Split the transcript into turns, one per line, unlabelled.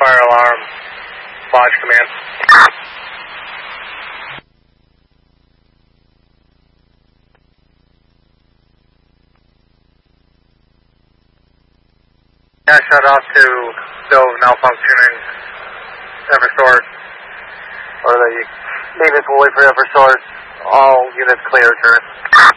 fire alarm, Lodge Command. Yeah, shut off to stove now functioning. Eversource. Or the maintenance will wait for Eversource. All units clear, turn.